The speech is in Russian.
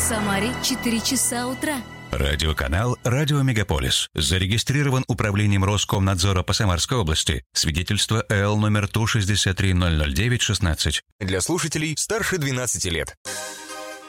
Самаре 4 часа утра. Радиоканал «Радио Мегаполис». Зарегистрирован управлением Роскомнадзора по Самарской области. Свидетельство ЭЛ номер ТУ 6300916. Для слушателей старше 12 лет.